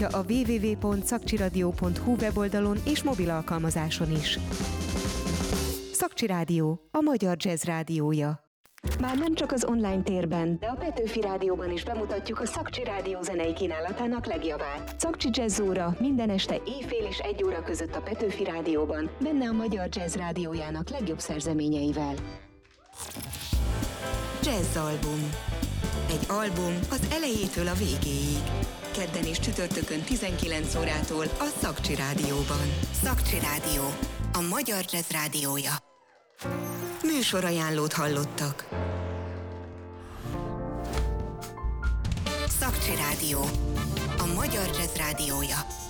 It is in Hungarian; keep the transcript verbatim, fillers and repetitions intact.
a double-u double-u double-u pont szakcsiradio pont hu weboldalon és mobil alkalmazáson is. Szakcsi Rádió, a magyar jazz rádiója. Már nem csak az online térben, de a Petőfi Rádióban is bemutatjuk a Szakcsi Rádió zenei kínálatának legjavát. Szakcsi Jazz óra minden este éjfél és egy óra között a Petőfi Rádióban, benne a magyar jazz rádiójának legjobb szerzeményeivel. Jazz album. Egy album az elejétől a végéig. Kedden és csütörtökön tizenkilenc órától a Szakcsi Rádióban. Szakcsi Rádió, a magyar jazz rádiója. Műsorajánlót hallottak. Szakcsi Rádió, a magyar jazz rádiója.